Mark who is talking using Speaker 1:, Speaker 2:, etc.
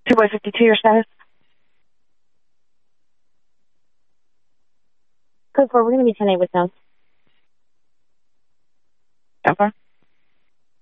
Speaker 1: 2-by-52, your status?
Speaker 2: Code 4, we're going to be 10-8 with notes.
Speaker 1: Okay.